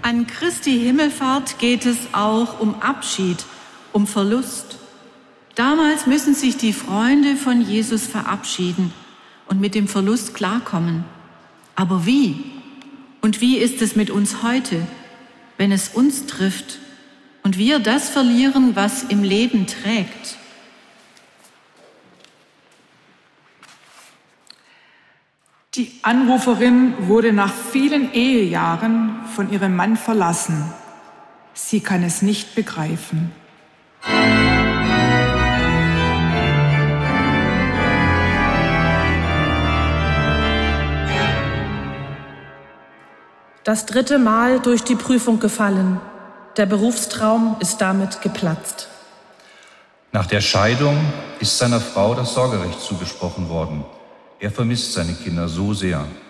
An Christi Himmelfahrt geht es auch um Abschied, um Verlust. Damals müssen sich die Freunde von Jesus verabschieden und mit dem Verlust klarkommen. Aber wie? Und wie ist es mit uns heute, wenn es uns trifft und wir das verlieren, was im Leben trägt? Die Anruferin wurde nach vielen Ehejahren von ihrem Mann verlassen. Sie kann es nicht begreifen. Das 3. Mal durch die Prüfung gefallen. Der Berufstraum ist damit geplatzt. Nach der Scheidung ist seiner Frau das Sorgerecht zugesprochen worden. Er vermisst seine Kinder so sehr.